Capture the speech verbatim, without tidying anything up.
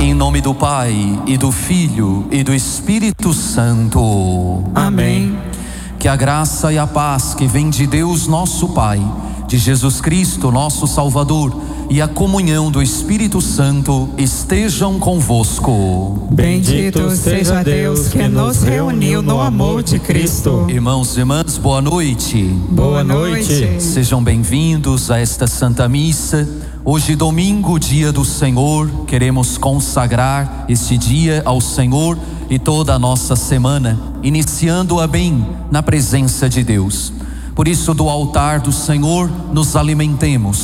Em nome do Pai, e do Filho, e do Espírito Santo. Amém. Que a graça e a paz que vem de Deus nosso Pai, de Jesus Cristo nosso Salvador, e a comunhão do Espírito Santo estejam convosco. Bendito seja Deus que nos reuniu no amor de Cristo. Irmãos e irmãs, boa noite. Boa noite. Sejam bem-vindos a esta Santa Missa. Hoje, domingo, dia do Senhor, queremos consagrar este dia ao Senhor e toda a nossa semana, iniciando-a bem na presença de Deus. Por isso, do altar do Senhor, nos alimentemos